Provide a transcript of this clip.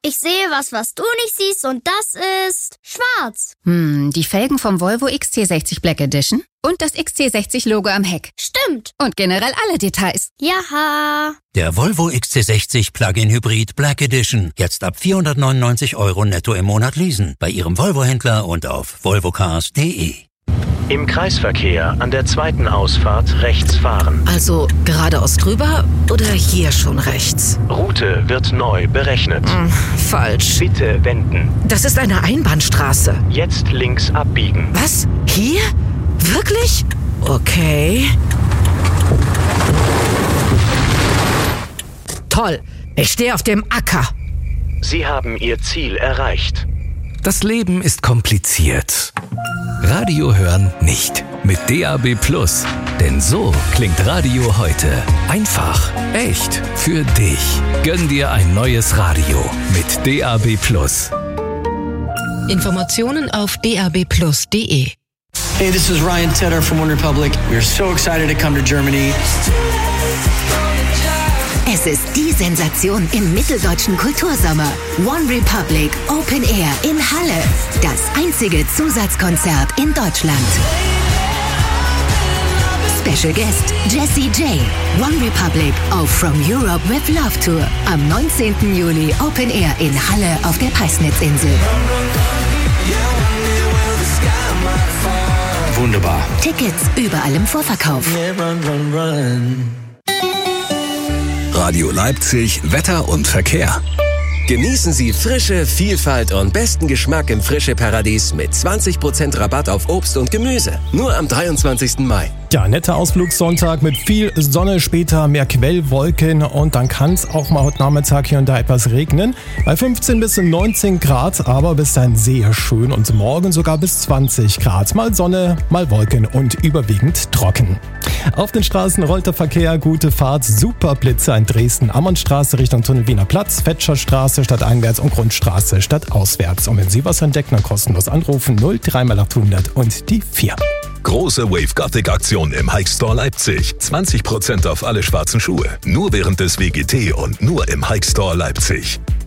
Ich sehe was du nicht siehst und das ist schwarz. Die Felgen vom Volvo XC60 Black Edition und das XC60-Logo am Heck. Stimmt. Und generell alle Details. Jaha. Der Volvo XC60 Plug-in Hybrid Black Edition. Jetzt ab 499 € netto im Monat leasen. Bei Ihrem Volvo-Händler und auf volvocars.de. Im Kreisverkehr an der zweiten Ausfahrt rechts fahren. Also geradeaus drüber oder hier schon rechts? Route wird neu berechnet. Falsch. Bitte wenden. Das ist eine Einbahnstraße. Jetzt links abbiegen. Was? Hier? Wirklich? Okay. Toll. Ich stehe auf dem Acker. Sie haben Ihr Ziel erreicht. Das Leben ist kompliziert. Radio hören nicht. Mit DAB+. Denn so klingt Radio heute. Einfach, echt, für dich. Gönn dir ein neues Radio mit DAB+. Informationen auf dabplus.de. Hey, this is Ryan Tedder from OneRepublic. We're so excited to come to Germany. Es ist die Sensation im mitteldeutschen Kultursommer. OneRepublic Open Air in Halle. Das einzige Zusatzkonzert in Deutschland. Special Guest Jessie J. OneRepublic auf From Europe with Love Tour. Am 19. Juli Open Air in Halle auf der Peisnitzinsel. Wunderbar. Tickets überall im Vorverkauf. Radio Leipzig, Wetter und Verkehr. Genießen Sie Frische, Vielfalt und besten Geschmack im Frische-Paradies mit 20% Rabatt auf Obst und Gemüse. Nur am 23. Mai. Ja, netter Ausflugssonntag mit viel Sonne, später mehr Quellwolken und dann kann es auch mal heute Nachmittag hier und da etwas regnen. Bei 15 bis 19 Grad, aber bis dahin sehr schön und morgen sogar bis 20 Grad. Mal Sonne, mal Wolken und überwiegend trocken. Auf den Straßen rollt der Verkehr, gute Fahrt, super Blitze in Dresden, Ammernstraße Richtung Tunnel Wiener Platz, Fetscherstraße stadteinwärts und Grundstraße stadtauswärts. Und wenn Sie was entdecken, dann kostenlos anrufen 03 mal 800 und die 4. Große Wave Gothic Aktion im Hike Store Leipzig. 20% auf alle schwarzen Schuhe. Nur während des WGT und nur im Hike Store Leipzig.